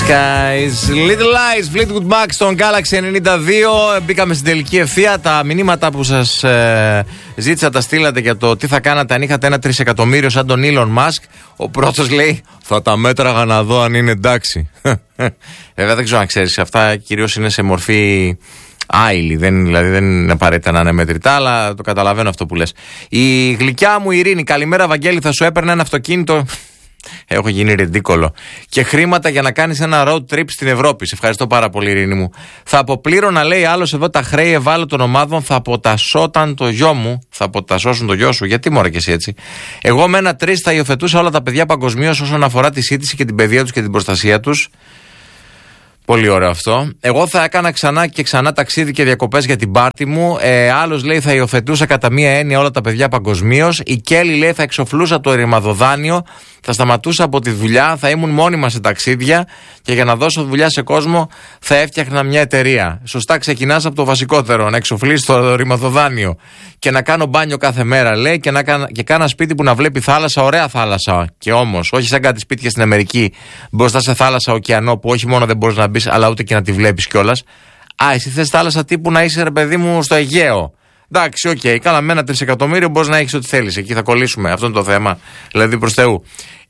Skies, Little Lies, Fleetwood Mac στον Galaxy 92. Μπήκαμε στην τελική ευθεία. Τα μηνύματα που σας ζήτησα τα στείλατε για το τι θα κάνατε αν είχατε 1 τρισεκατομμύριο σαν τον Elon Musk. Ο πρώτος λέει: θα τα μέτραγα να δω αν είναι εντάξει. Βέβαια δεν ξέρω αν ξέρεις, αυτά κυρίως είναι σε μορφή άειλη, δηλαδή δεν είναι απαραίτητα να είναι μετρητά, αλλά το καταλαβαίνω αυτό που λες. Η γλυκιά μου Ειρήνη, καλημέρα Βαγγέλη, θα σου έπαιρνα ένα αυτοκίνητο. Έχω γίνει ρεντίκολο. Και χρήματα για να κάνεις ένα road trip στην Ευρώπη. Σε ευχαριστώ πάρα πολύ, Ειρήνη μου. Θα αποπλήρωνα, λέει άλλος εδώ, τα χρέη ευάλωτων ομάδων. Θα αποτασσόταν το γιο μου. Θα αποτασσώσουν το γιο σου. Γιατί μωρέ και εσύ έτσι. Εγώ με 1-3 θα υιοθετούσα όλα τα παιδιά παγκοσμίως όσον αφορά τη σύντηση και την παιδεία τους και την προστασία τους. Πολύ ωραίο αυτό. Εγώ θα έκανα ξανά και ξανά ταξίδι και διακοπές για την πάρτι μου. Άλλος λέει θα υιοθετούσα κατά μία έννοια όλα τα παιδιά παγκοσμίως. Η Κέλλη λέει θα εξοφλούσα το ρημαδοδάνειο. Θα σταματούσα από τη δουλειά. Θα ήμουν μόνιμα σε ταξίδια. Και για να δώσω δουλειά σε κόσμο θα έφτιαχνα μια εταιρεία. Σωστά, ξεκινάς από το βασικότερο. Να εξοφλείς το ρημαδοδάνειο. Και να κάνω μπάνιο κάθε μέρα, λέει. Και κάνα σπίτι που να βλέπει θάλασσα, ωραία θάλασσα. Και όμως, όχι σαν κάτι σπίτια στην Αμερική μπροστά σε θάλασσα, ωκεανό που όχι μόνο δεν μπορείς να μπεις, αλλά ούτε και να τη βλέπεις κιόλας. Εσύ θες θάλασσα τύπου να είσαι, ρε παιδί μου, στο Αιγαίο. Εντάξει, οκ, καλά, με 1 τρισεκατομμύριο μπορείς να έχεις ό,τι θέλεις. Εκεί θα κολλήσουμε. Αυτό είναι το θέμα. Δηλαδή προς Θεού.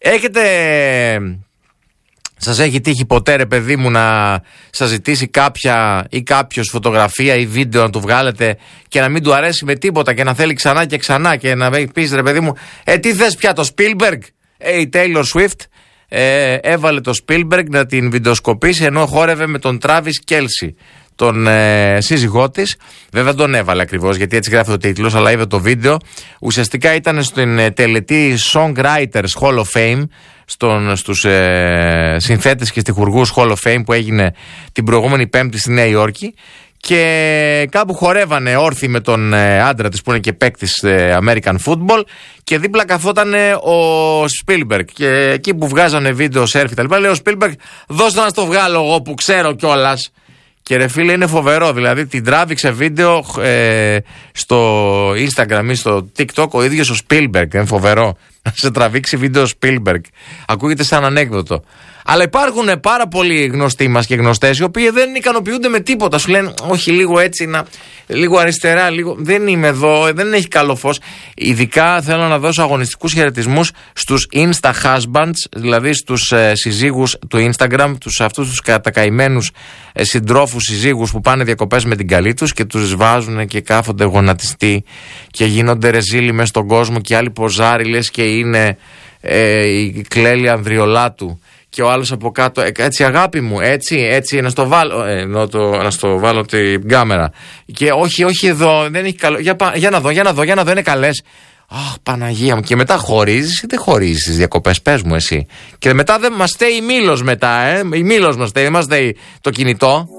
Σας έχει τύχει ποτέ, ρε παιδί μου, να σας ζητήσει κάποια ή κάποιος φωτογραφία ή βίντεο να του βγάλετε και να μην του αρέσει με τίποτα και να θέλει ξανά και ξανά και να πεις, ρε παιδί μου, τι θες πια, το Spielberg? Η Taylor Swift έβαλε το Spielberg να την βιντεοσκοπήσει ενώ χόρευε με τον Travis Kelce, τον σύζυγό της. Βέβαια τον έβαλε ακριβώς γιατί έτσι γράφει ο τίτλος, αλλά είδε το βίντεο. Ουσιαστικά ήταν στην τελετή Songwriters Hall of Fame, στους συνθέτες και στιχουργούς Hall of Fame που έγινε την προηγούμενη Πέμπτη στη Νέα Υόρκη. Και κάπου χορεύανε όρθιοι με τον άντρα της που είναι και παίκτης American Football και δίπλα καθόταν ο Spielberg. Και εκεί που βγάζανε βίντεο, σέρφι τα λοιπά, λέει ο Spielberg, δώστε να στο βγάλω εγώ που ξέρω κιόλας. Και ρε φίλε, είναι φοβερό, δηλαδή την τράβηξε βίντεο στο Instagram ή στο TikTok ο ίδιος ο Spielberg. Είναι φοβερό να σε τραβήξει βίντεο Spielberg. Ακούγεται σαν ανέκδοτο. Αλλά υπάρχουν πάρα πολλοί γνωστοί μας και γνωστές οι οποίοι δεν ικανοποιούνται με τίποτα. Σου λένε όχι, λίγο έτσι, λίγο αριστερά, λίγο. Δεν είμαι εδώ, δεν έχει καλό φως. Ειδικά θέλω να δώσω αγωνιστικούς χαιρετισμούς στους Insta Husbands, δηλαδή στους συζύγους του Instagram, αυτούς τους κατακαημένους συντρόφους συζύγους που πάνε διακοπές με την καλή τους και τους βάζουν και κάθονται γονατιστοί και γίνονται ρεζίλοι μες στον κόσμο και άλλοι ποζάριλες και είναι η Κλέλη Ανδριολάτου. Και ο άλλος από κάτω, έτσι αγάπη μου, έτσι, να στο βάλω, να στο βάλω την κάμερα. Και όχι εδώ, δεν έχει καλό. Για να δω, είναι καλές. Αχ, Παναγία μου. Και μετά χωρίζεις ή δεν χωρίζεις τις διακοπές, πες μου εσύ. Και μετά δεν μας στέει η Μήλος μετά, η Μήλος μας στέει, δεν μας στέει το κινητό.